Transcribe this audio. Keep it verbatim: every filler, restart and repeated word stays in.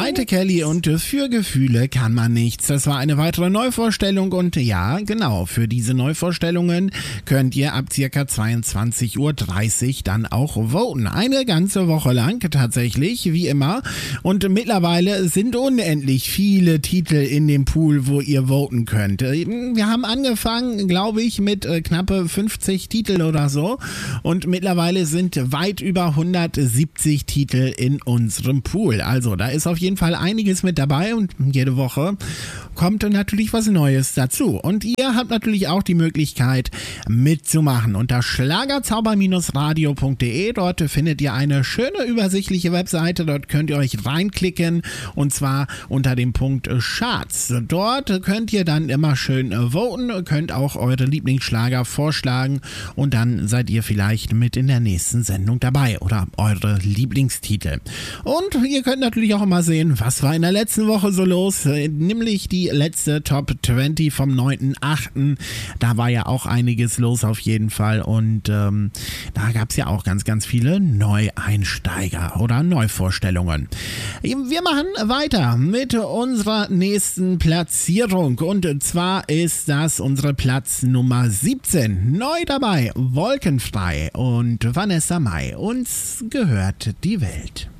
Maite Kelly und für Gefühle kann man nichts. Das war eine weitere Neuvorstellung und ja, genau, für diese Neuvorstellungen könnt ihr ab circa zweiundzwanzig Uhr dreißig dann auch voten. Eine ganze Woche lang tatsächlich, wie immer. Und mittlerweile sind unendlich viele Titel in dem Pool, wo ihr voten könnt. Wir haben angefangen, glaube ich, mit äh, knappe fünfzig Titel oder so. Und mittlerweile sind weit über hundertsiebzig Titel in unserem Pool. Also da ist auf jeden Fall einiges mit dabei und jede Woche kommt natürlich was Neues dazu. Und ihr habt natürlich auch die Möglichkeit mitzumachen unter schlagerzauber radio punkt de. Dort findet ihr eine schöne übersichtliche Webseite. Dort könnt ihr euch reinklicken und zwar unter dem Punkt Charts. Dort könnt ihr dann immer schön voten, könnt auch eure Lieblingsschlager vorschlagen und dann seid ihr vielleicht mit in der nächsten Sendung dabei oder eure Lieblingstitel. Und ihr könnt natürlich auch mal sehen, was war in der letzten Woche so los, nämlich die letzte Top zwanzig vom neunten achten Da war ja auch einiges los auf jeden Fall und ähm, da gab es ja auch ganz, ganz viele Neueinsteiger oder Neuvorstellungen. Wir machen weiter mit unserer nächsten Platzierung und zwar ist das unsere Platz Nummer siebzehn. Neu dabei Wolkenfrei und Vanessa Mai. Uns gehört die Welt.